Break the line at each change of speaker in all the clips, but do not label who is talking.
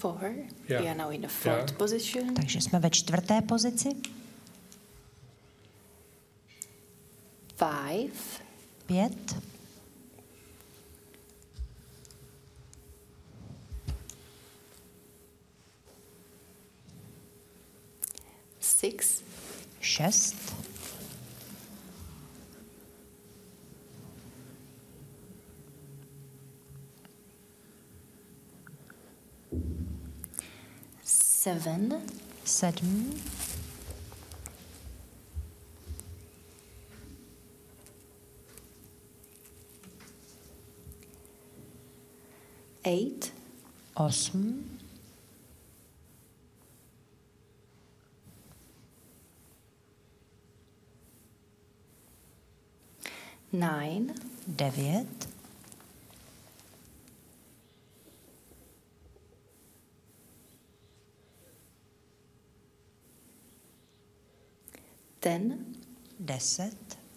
4.
Yeah.
We are now in the fourth position.
Takže jsme ve čtvrté pozici.
5.
5.
6.
6.
7.
7.
8.
8.
9.
9.
10.
10.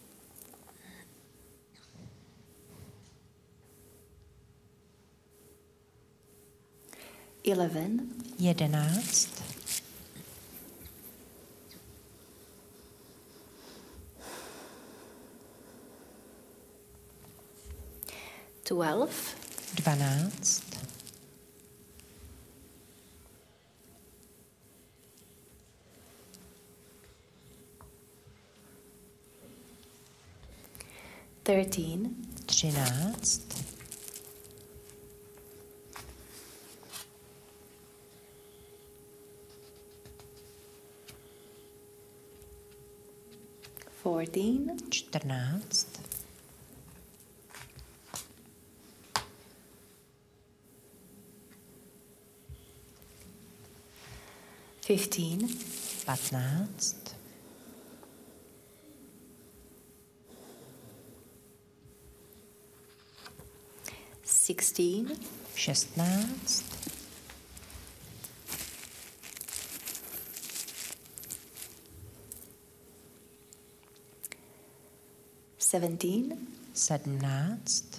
11.
11.
12.
12.
13.
13.
14.
14.
15.
15.
16.
16.
17.
17.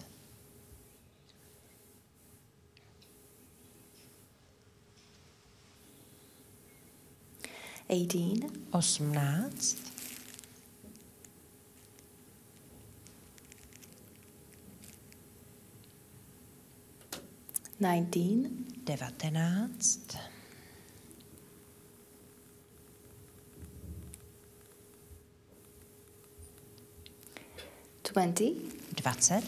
18.
18.
19.
19.
20.
20.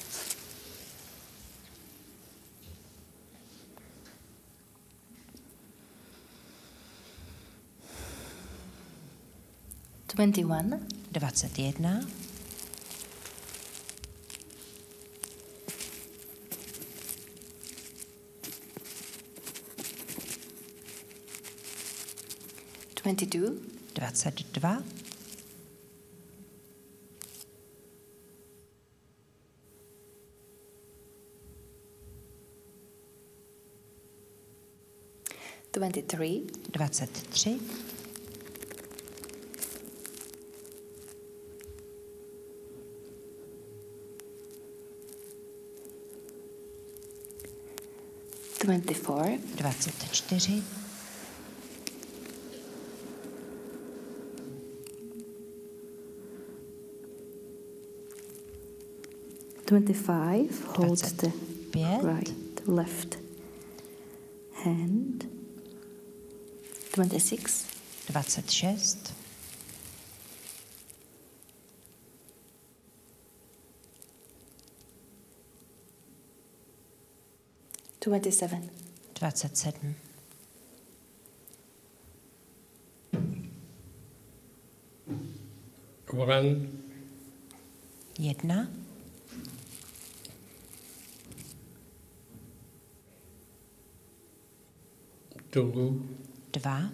21.
21.
22.
22.
23.
23.
24.
24.
25. Hold the
25.
right, left hand. 26.
26.
27.
27.
1.
1.
2.
2.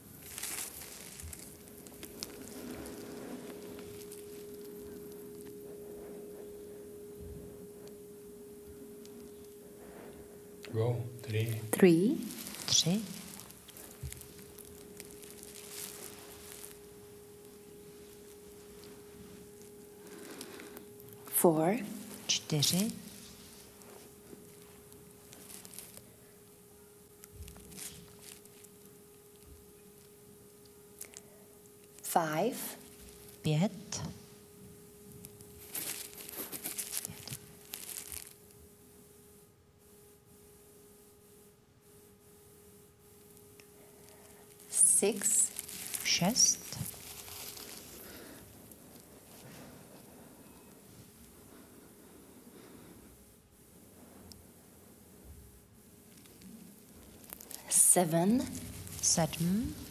3.
3.
3.
4.
4.
5,
5,
6,
6,
7,
7,